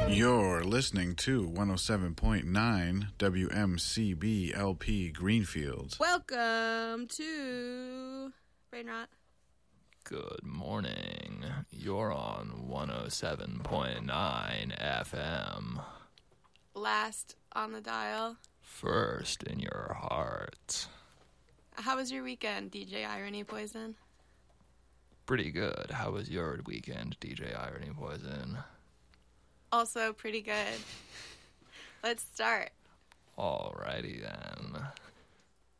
You're listening to 107.9 WMCB LP Greenfield. Welcome to Brain Rot. Good morning. You're on 107.9 FM. Last on the dial. First in your heart. How was your weekend, DJ Irony Poison? Pretty good. How was your weekend, DJ Irony Poison? Also pretty good. Let's start. Alrighty then.